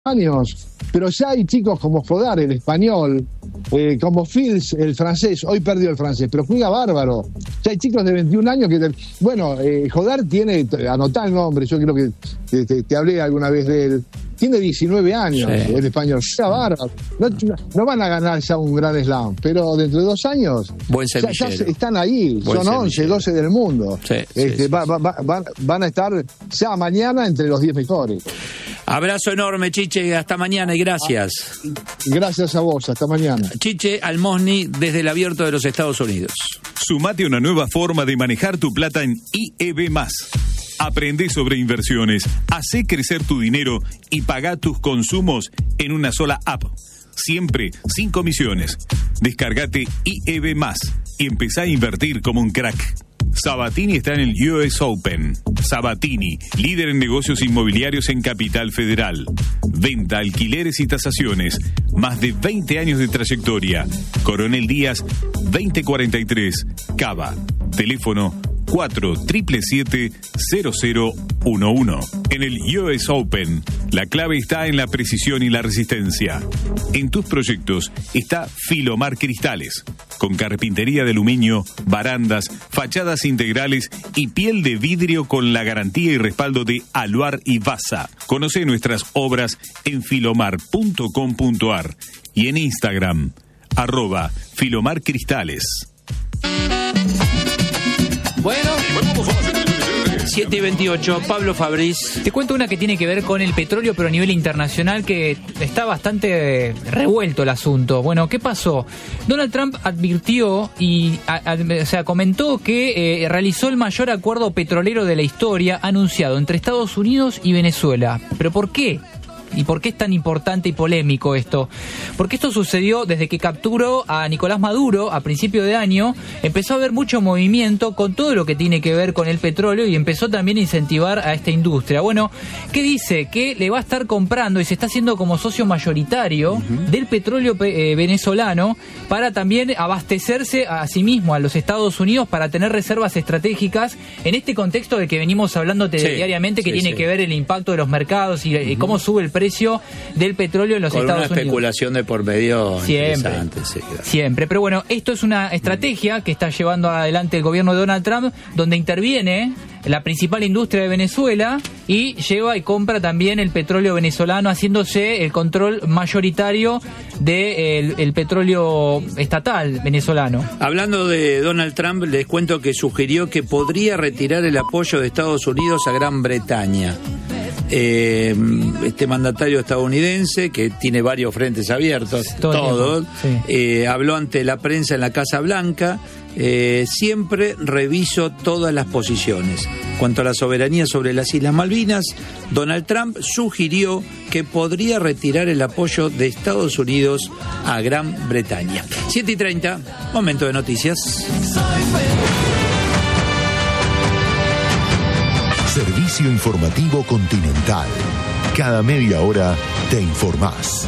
años, pero ya hay chicos como Jodar, el español, como Fields, el francés, hoy perdió el francés, pero juega bárbaro. Ya hay chicos de 21 años que... Jodar tiene, anotá el nombre, yo creo que te hablé alguna vez de él, tiene 19 años, sí. El español, juega bárbaro. No van a ganar ya un gran slam, pero dentro de 2 años ya están ahí, buen son 11, 12 del mundo. Sí, van a estar ya mañana entre los 10 mejores. Abrazo enorme, Chiche, hasta mañana y gracias. Gracias a vos, hasta mañana. Chiche Almosni, desde el Abierto de los Estados Unidos. Sumate a una nueva forma de manejar tu plata en IEB+. Aprende sobre inversiones, hacé crecer tu dinero y pagá tus consumos en una sola app. Siempre sin comisiones. Descargate IEB+, y empezá a invertir como un crack. Sabatini está en el US Open. Sabatini, líder en negocios inmobiliarios en Capital Federal. Venta, alquileres y tasaciones. Más de 20 años de trayectoria. Coronel Díaz, 2043, Cava. Teléfono 477-0011. En el US Open, la clave está en la precisión y la resistencia. En tus proyectos está Filomar Cristales, con carpintería de aluminio, barandas, fachadas integrales y piel de vidrio con la garantía y respaldo de Aluar y Basa. Conoce nuestras obras en filomar.com.ar y en Instagram, @filomarcristales. Bueno, 7:28, Pablo Fabriz. Te cuento una que tiene que ver con el petróleo, pero a nivel internacional, que está bastante revuelto el asunto. Bueno, ¿qué pasó? Donald Trump advirtió y comentó que realizó el mayor acuerdo petrolero de la historia anunciado entre Estados Unidos y Venezuela. ¿Pero por qué? ¿Y por qué es tan importante y polémico esto? Porque esto sucedió desde que capturó a Nicolás Maduro a principio de año. Empezó a haber mucho movimiento con todo lo que tiene que ver con el petróleo y empezó también a incentivar a esta industria. Bueno, ¿qué dice? Que le va a estar comprando y se está haciendo como socio mayoritario del petróleo venezolano para también abastecerse a sí mismo, a los Estados Unidos, para tener reservas estratégicas en este contexto de que venimos hablando diariamente, que tiene que ver el impacto de los mercados y cómo sube el precio del petróleo en los Estados Unidos. Con una especulación de por medio interesante. Siempre. Pero bueno, esto es una estrategia que está llevando adelante el gobierno de Donald Trump, donde interviene la principal industria de Venezuela y lleva y compra también el petróleo venezolano, haciéndose el control mayoritario del petróleo estatal venezolano. Hablando de Donald Trump, les cuento que sugirió que podría retirar el apoyo de Estados Unidos a Gran Bretaña. Este mandatario estadounidense, que tiene varios frentes abiertos, todos, habló ante la prensa en la Casa Blanca. Siempre reviso todas las posiciones. Cuanto a la soberanía sobre las Islas Malvinas, Donald Trump sugirió que podría retirar el apoyo de Estados Unidos a Gran Bretaña. 7:30, momento de noticias. Servicio informativo Continental. Cada media hora te informás.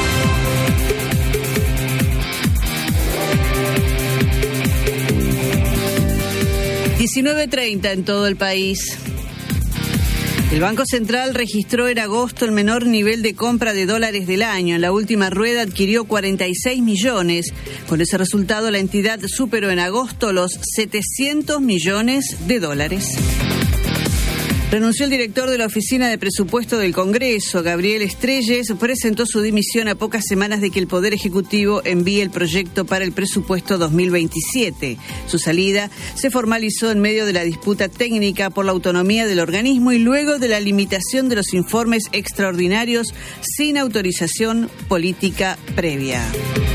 (19:30) en todo el país. El Banco Central registró en agosto el menor nivel de compra de dólares del año. En la última rueda adquirió 46 millones. Con ese resultado, la entidad superó en agosto los 700 millones de dólares. Renunció el director de la Oficina de Presupuesto del Congreso, Gabriel Estrelles, presentó su dimisión a pocas semanas de que el Poder Ejecutivo envíe el proyecto para el presupuesto 2027. Su salida se formalizó en medio de la disputa técnica por la autonomía del organismo y luego de la limitación de los informes extraordinarios sin autorización política previa.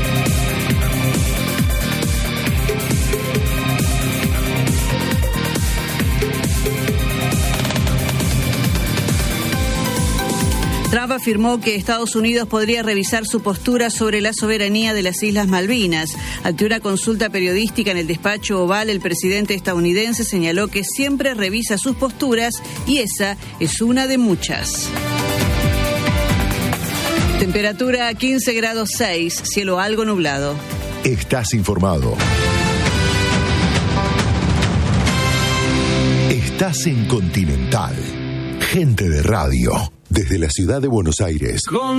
Trump afirmó que Estados Unidos podría revisar su postura sobre la soberanía de las Islas Malvinas. Ante una consulta periodística en el despacho Oval, el presidente estadounidense señaló que siempre revisa sus posturas y esa es una de muchas. Temperatura 15 grados 6, cielo algo nublado. Estás informado. Estás en Continental. Gente de radio. Desde la ciudad de Buenos Aires.